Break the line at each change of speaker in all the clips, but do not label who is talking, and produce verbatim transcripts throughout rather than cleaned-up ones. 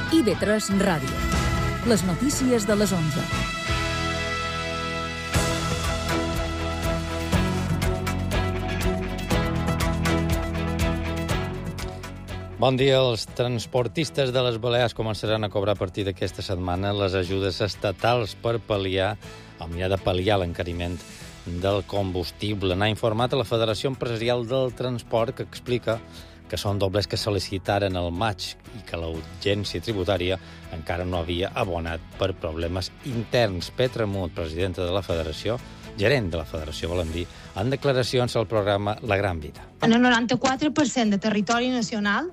I V tres Ràdio. Les notícies de les onze.
Bon dia. Els transportistes de les Balears començaran a cobrar a partir d'aquesta setmana les ajudes estatals per pal·liar, o mirar de pal·liar l'encariment del combustible. N'ha informat a la Federació Empresarial del Transport, que explica que són dobles que sol·licitaren el maig i que l'Agència Tributària encara no havia abonat per problemes interns. Petra Mut, presidenta de la Federació, gerent de la Federació, volem dir, en declaracions al programa La Gran Vida.
En el noranta-quatre per cent de territori nacional,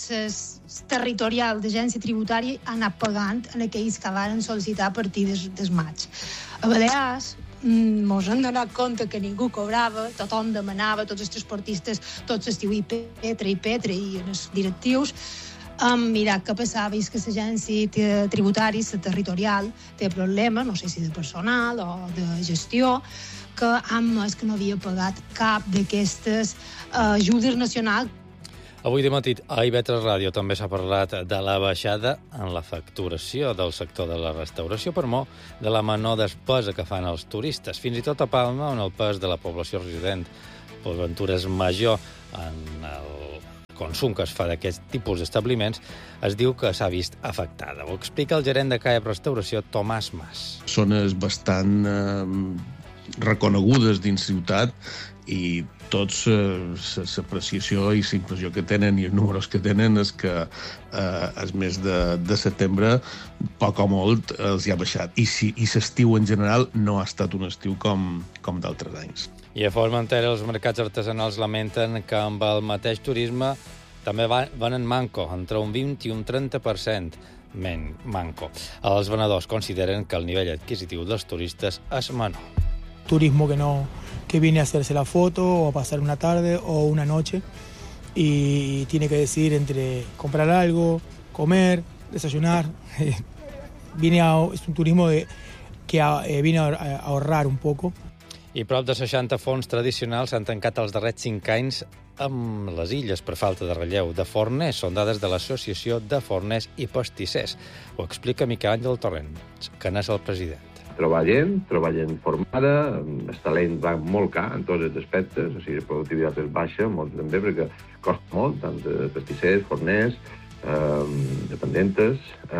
les territorial d'agència tributària han anat pagant en aquells que varen sol·licitar a partir del, del maig. A Balears mos hem donat compte que ningú cobrava, tothom demanava, tots els transportistes, tots estiu i Petra i Petra i els directius, hem mirat què passava i que l'agència tributària, la territorial, té problemes, no sé si de personal o de gestió, que han més que no havia pagat cap d'aquestes ajudes nacionals.
Avui de matí a I V tres Ràdio també s'ha parlat de la baixada en la facturació del sector de la restauració per mor de la menor despesa que fan els turistes. Fins i tot a Palma, on el pes de la població resident per Ventura és major en el consum que es fa d'aquest tipus d'establiments, es diu que s'ha vist afectada. Ho explica el gerent de C A E P Restauració, Tomàs Mas.
Zones bastant eh, reconegudes dins ciutat i tots l'apreciació i la impressió que tenen i els números que tenen és que eh, el mes de, de setembre, poc o molt, els hi ha baixat. I, si, i l'estiu en general no ha estat un estiu com, com d'altres anys.
I a Formentera els mercats artesanals lamenten que amb el mateix turisme també van en manco, entre un vint i un trenta per cent men manco. Els venedors consideren que el nivell adquisitiu dels turistes és menor.
Turismo que no que viene a hacerse la foto o a pasar una tarde o una noche y tiene que decidir entre comprar algo, comer, desayunar. Viene a, es un turismo de, que a, eh, viene a ahorrar un poco.
I prop de seixanta fons tradicionals s'han tancat els darrers cinc anys amb les illes per falta de relleu. De forners, són dades de l'Associació de Forners i Pastissers. Ho explica Miquel Àngel Torrent, que n'és el president.
Trobar gent, trobar gent formada, el talent va molt car en tots els aspectes, o sigui, la productivitat és baixa, molt també, perquè costa molt, tant de pastissers, forners, eh, dependentes,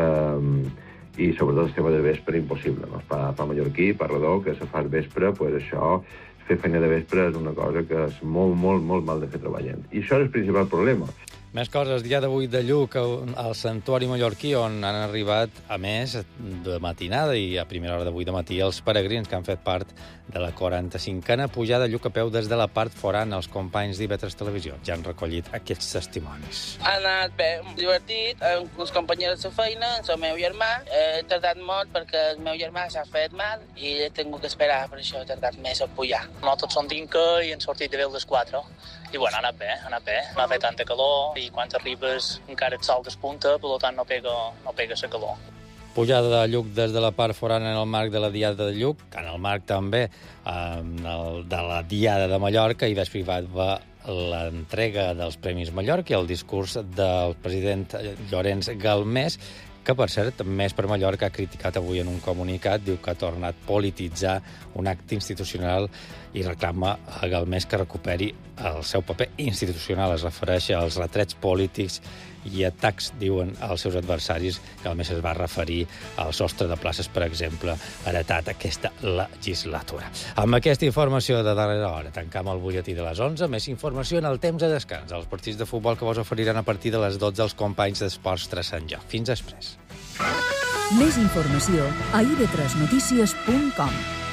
eh, i sobretot el tema de vespre impossible, no? Pa, pa mallorquí, pa redó, que se fa al vespre, pues això, fer feina de vespre és una cosa que és molt, molt, molt mal de fer trobar gent. I això és el principal problema.
Més coses, dia d'avui de Lluc, al santuari mallorquí, on han arribat, a més, de matinada i a primera hora d'avui de matí, els peregrins que han fet part de la quaranta-cinquena pujada a Lluc a peu des de la part forana. Els companys d'I V tres Televisió ja han recollit aquests testimonis.
Ha anat bé, divertit, amb els companys de la feina, amb el meu germà. He tardat molt perquè el meu germà s'ha fet mal i he tingut que esperar, per això he tardat més a pujar.
No tots són d'Inca i han sortit de bé les quatre. I bueno, ha anat bé, ha anat bé. No ha fet tanta calor i quan arribes encara el sol despunta, per tant no pega, no pega la calor.
Pujada de Lluc des de la part forana en el marc de la Diada de Lluc, en el marc també en el, de la Diada de Mallorca, i ves privat va l'entrega dels Premis Mallorca i el discurs del president Llorenç Galmés, que, per cert, Més per Mallorca ha criticat avui en un comunicat, diu que ha tornat a polititzar un acte institucional i reclama a Galmés que recuperi el seu paper institucional. Es refereix als retrets polítics i atacs, diuen, als seus adversaris. Galmés es va referir al sostre de places, per exemple, heretat aquesta legislatura. Amb aquesta informació de darrera hora tancam el butlletí de les onze. Més informació en el temps de descans. Els partits de futbol que vos oferiran a partir de les dotze els companys d'Esports tres Sant Joc. Fins després.
Més informació a i v tres notícies punt com.